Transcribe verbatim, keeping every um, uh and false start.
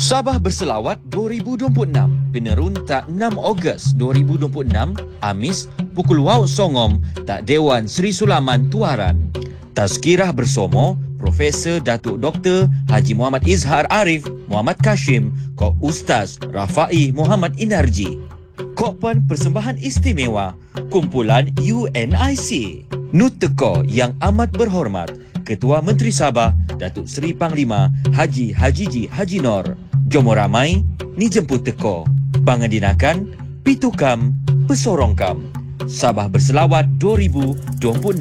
Sabah Berselawat dua ribu dua puluh enam, penerun tak enam Ogos dua ribu dua puluh enam, Amis, pukul Wau Songom, tak Dewan Sri Sulaman Tuaran. Tazkirah Bersomo, Profesor Datuk Doktor Haji Muhammad Izhar Arif Muhammad Kashim, Kok Ustaz Rafai Muhammad Inarji. Kokpan Persembahan Istimewa, kumpulan U N I C. Nuteko yang amat berhormat, Ketua Menteri Sabah Datuk Seri Panglima Haji Hajiji Haji Nor. Jomo ramai ni jemput teko. Pangandinakan Pitukam Pesorongkam. Sabah Berselawat dua ribu dua puluh enam.